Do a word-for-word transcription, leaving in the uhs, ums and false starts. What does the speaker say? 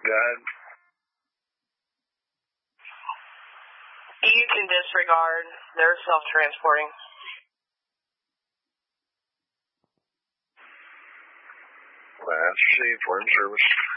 guide. You can disregard. They're self-transporting. That's C for in service.